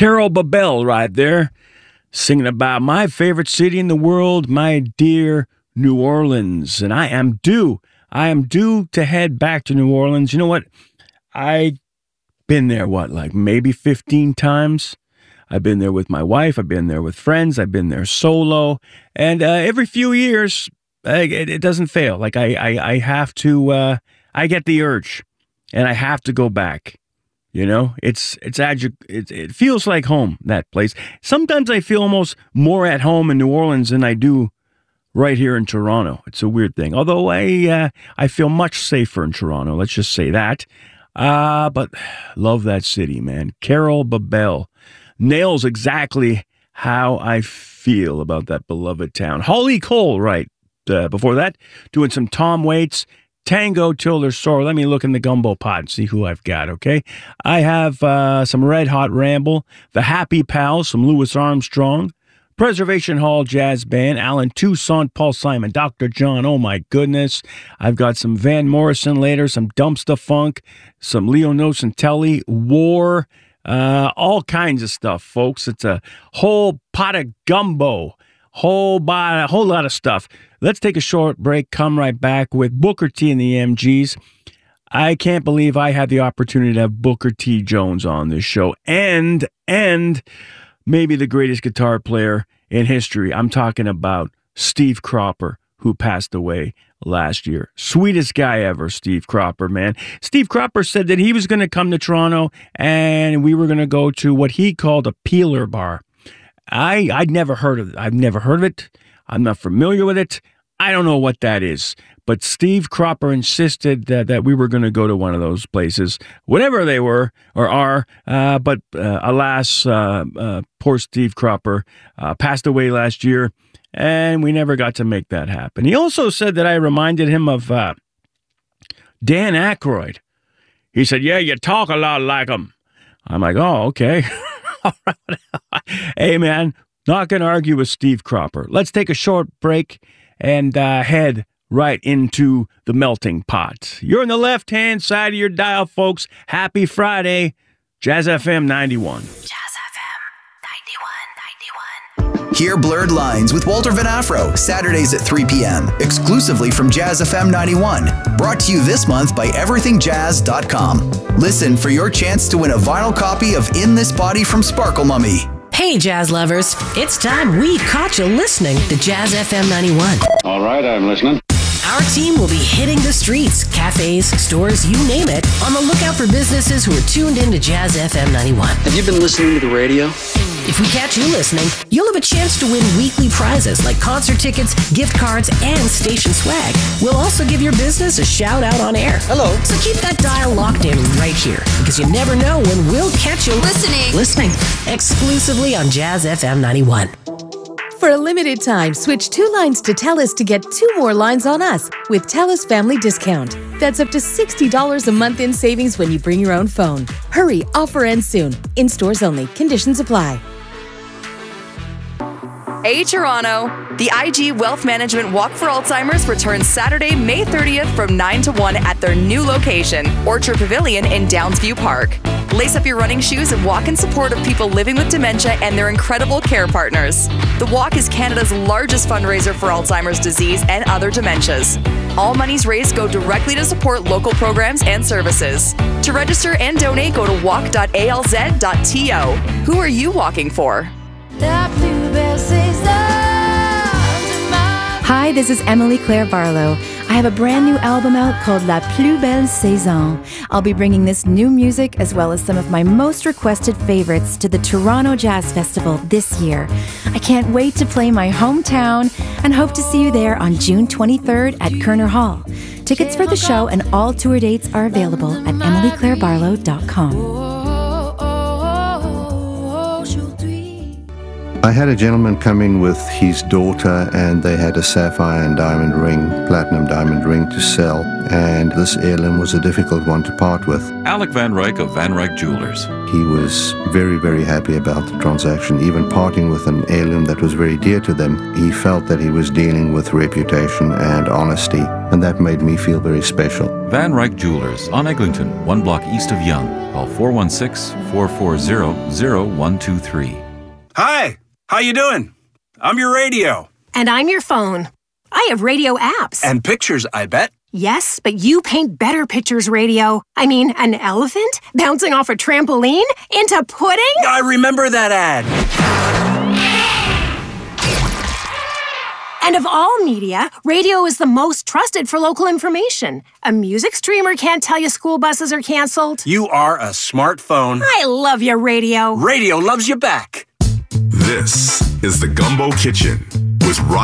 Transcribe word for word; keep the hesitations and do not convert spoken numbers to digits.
Carol Babel right there, singing about my favorite city in the world, my dear New Orleans. And I am due, I am due to head back to New Orleans. You know what? I've been there, what, like maybe fifteen times? I've been there with my wife. I've been there with friends. I've been there solo. And uh, every few years, uh, it, it doesn't fail. Like I, I, I have to, uh, I get the urge and I have to go back. You know, it's, it's, adu- it, it feels like home, that place. Sometimes I feel almost more at home in New Orleans than I do right here in Toronto. It's a weird thing. Although I, uh, I feel much safer in Toronto. Let's just say that. Uh, but love that city, man. Carol Babel nails exactly how I feel about that beloved town. Holly Cole, right, uh, before that, doing some Tom Waits, Tango Till They're Sore. Let me look in the gumbo pot and see who I've got, okay? I have uh, some Red Hot Ramble, The Happy Pals, some Louis Armstrong, Preservation Hall Jazz Band, Alan Toussaint, Paul Simon, Doctor John, oh my goodness. I've got some Van Morrison later, some Dumpsta Funk, some Leo Nocentelli, War, Uh, all kinds of stuff, folks. It's a whole pot of gumbo, whole bo- a whole lot of stuff. Let's take a short break, come right back with Booker T and the M Gs. I can't believe I had the opportunity to have Booker T. Jones on this show, and, and maybe the greatest guitar player in history. I'm talking about Steve Cropper, who passed away last year. Sweetest guy ever, Steve Cropper, man. Steve Cropper said that he was going to come to Toronto and we were going to go to what he called a peeler bar. I, I'd never heard of it. I've never heard of it. I'm not familiar with it. I don't know what that is. But Steve Cropper insisted that, that we were going to go to one of those places, whatever they were or are. Uh, but uh, alas, uh, uh, poor Steve Cropper uh, passed away last year. And we never got to make that happen. He also said that I reminded him of uh, Dan Aykroyd. He said, yeah, you talk a lot like him. I'm like, oh, okay. All right. Hey, man, not going to argue with Steve Cropper. Let's take a short break and uh, head right into the melting pot. You're on the left-hand side of your dial, folks. Happy Friday. Jazz F M ninety-one. Hear Blurred Lines with Walter Van Afro, Saturdays at three p.m., exclusively from Jazz F M ninety-one. Brought to you this month by everything jazz dot com. Listen for your chance to win a vinyl copy of In This Body from Sparkle Mummy. Hey, jazz lovers. It's time we caught you listening to Jazz F M ninety-one. All right, I'm listening. Our team will be hitting the streets, cafes, stores, you name it, on the lookout for businesses who are tuned into Jazz F M ninety-one. Have you been listening to the radio? If we catch you listening, you'll have a chance to win weekly prizes like concert tickets, gift cards, and station swag. We'll also give your business a shout out on air. Hello. So keep that dial locked in right here, because you never know when we'll catch you listening. Listening exclusively on Jazz F M ninety-one. For a limited time, switch two lines to TELUS to get two more lines on us with TELUS Family Discount. That's up to sixty dollars a month in savings when you bring your own phone. Hurry, offer ends soon. In stores only. Conditions apply. Hey Toronto! The I G Wealth Management Walk for Alzheimer's returns Saturday, May thirtieth from nine to one at their new location, Orchard Pavilion in Downsview Park. Lace up your running shoes and walk in support of people living with dementia and their incredible care partners. The walk is Canada's largest fundraiser for Alzheimer's disease and other dementias. All monies raised go directly to support local programs and services. To register and donate, go to walk dot a l z dot t o. Who are you walking for? Hi, this is Emily Claire Barlow. I have a brand new album out called La Plus Belle Saison. I'll be bringing this new music as well as some of my most requested favorites to the Toronto Jazz Festival this year. I can't wait to play my hometown and hope to see you there on June twenty-third at Kerner Hall. Tickets for the show and all tour dates are available at emily claire barlow dot com. I had a gentleman come in with his daughter, and they had a sapphire and diamond ring, platinum diamond ring to sell, and this heirloom was a difficult one to part with. Alec Van Ryk of Van Ryk Jewelers. He was very, very happy about the transaction, even parting with an heirloom that was very dear to them. He felt that he was dealing with reputation and honesty, and that made me feel very special. Van Ryk Jewelers on Eglinton, one block east of Yonge. Call four one six, four four zero, zero one two three. Hi, how you doing? I'm your radio. And I'm your phone. I have radio apps. And pictures, I bet. Yes, but you paint better pictures, radio. I mean, an elephant bouncing off a trampoline into pudding? I remember that ad. And of all media, radio is the most trusted for local information. A music streamer can't tell you school buses are canceled. You are a smartphone. I love your radio. Radio loves you back. This is the Gumbo Kitchen with Ryan.